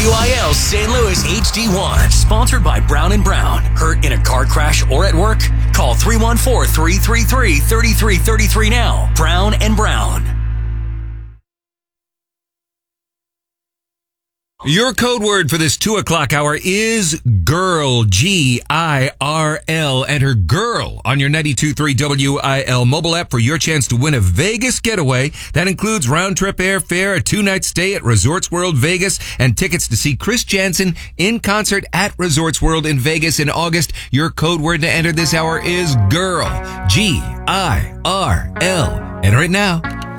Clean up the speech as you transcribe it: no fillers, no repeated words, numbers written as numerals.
WIL St. Louis HD1. Sponsored by Brown & Brown. Hurt in a car crash or at work? Call 314-333-3333 now. Brown & Brown. Your code word for this 2 o'clock hour is GIRL, G-I-R-L. Enter GIRL on your 92.3 WIL mobile app for your chance to win a Vegas getaway. That includes round-trip airfare, a 2-night stay at Resorts World Vegas, and tickets to see Chris Jansen in concert at Resorts World in Vegas in August. Your code word to enter this hour is GIRL, G-I-R-L. Enter it now.